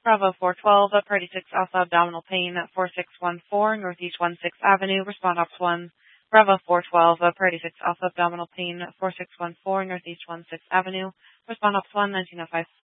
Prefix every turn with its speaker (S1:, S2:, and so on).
S1: Bravo 412, Party 6 Alpha Abdominal Pain, 4614 Northeast 16th Avenue. Respond Ops 1. Bravo 412, Party 6 Alpha Abdominal Pain, 4614 Northeast 16th Avenue. Respond Ops 1, 1905.